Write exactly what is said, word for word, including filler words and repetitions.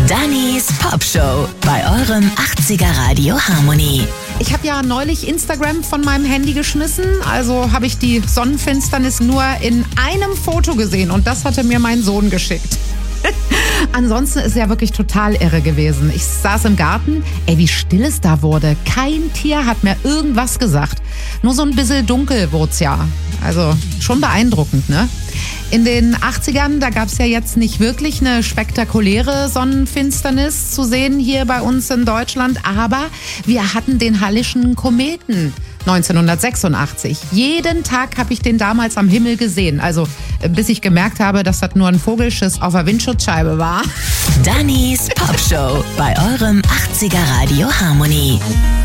Dannys Popshow bei eurem achtziger Radio Harmony. Ich habe ja neulich Instagram von meinem Handy geschmissen, also habe ich die Sonnenfinsternis nur in einem Foto gesehen und das hatte mir mein Sohn geschickt. Ansonsten ist es ja wirklich total irre gewesen. Ich saß im Garten, ey, wie still es da wurde. Kein Tier hat mir irgendwas gesagt. Nur so ein bisschen dunkel wurde es ja. Also schon beeindruckend, ne? In den achtzigern, da gab es ja jetzt nicht wirklich eine spektakuläre Sonnenfinsternis zu sehen hier bei uns in Deutschland, aber wir hatten den Hallischen Kometen neunzehnhundertsechsundachtzig. Jeden Tag habe ich den damals am Himmel gesehen, also bis ich gemerkt habe, dass das nur ein Vogelschiss auf der Windschutzscheibe war. Dannys Popshow bei eurem achtziger Radio Harmony.